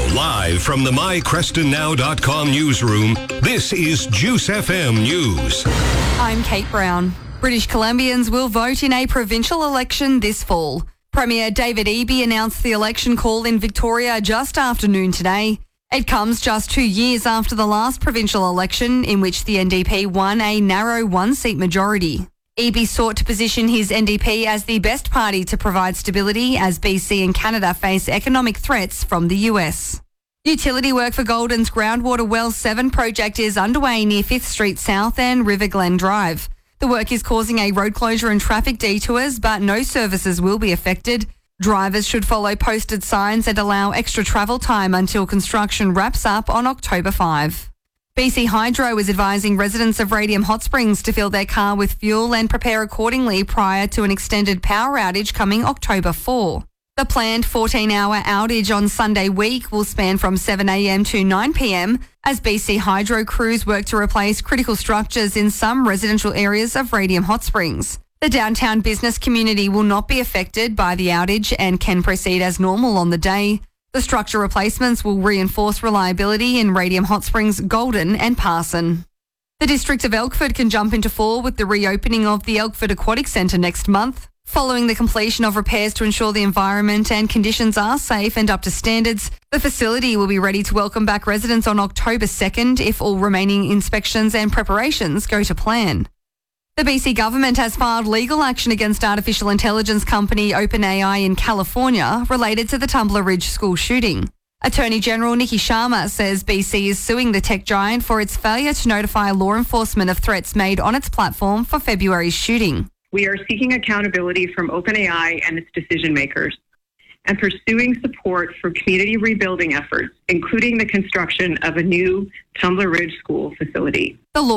Live from the mycrestonnow.com newsroom, this is Juice FM News. I'm Kate Brown. British Columbians will vote in a provincial election this fall. Premier David Eby announced the election call in Victoria just after noon today. It comes just 2 years after the last provincial election in which the NDP won a narrow one-seat majority. Eby sought to position his NDP as the best party to provide stability as BC and Canada face economic threats from the US. Utility work for Golden's Groundwater Well 7 project is underway near 5th Street South and River Glen Drive. The work is causing a road closure and traffic detours, but no services will be affected. Drivers should follow posted signs and allow extra travel time until construction wraps up on October 5. BC Hydro is advising residents of Radium Hot Springs to fill their car with fuel and prepare accordingly prior to an extended power outage coming October 4. The planned 14-hour outage on Sunday week will span from 7 a.m. to 9 p.m. as BC Hydro crews work to replace critical structures in some residential areas of Radium Hot Springs. The downtown business community will not be affected by the outage and can proceed as normal on the day. The structure replacements will reinforce reliability in Radium Hot Springs, Golden and Parson. The District of Elkford can jump into fall with the reopening of the Elkford Aquatic Centre next month. Following the completion of repairs to ensure the environment and conditions are safe and up to standards, the facility will be ready to welcome back residents on October 2nd if all remaining inspections and preparations go to plan. The BC government has filed legal action against artificial intelligence company OpenAI in California related to the Tumbler Ridge school shooting. Attorney General Nikki Sharma says BC is suing the tech giant for its failure to notify law enforcement of threats made on its platform for February's shooting. We are seeking accountability from OpenAI and its decision makers and pursuing support for community rebuilding efforts, including the construction of a new Tumbler Ridge school facility. The law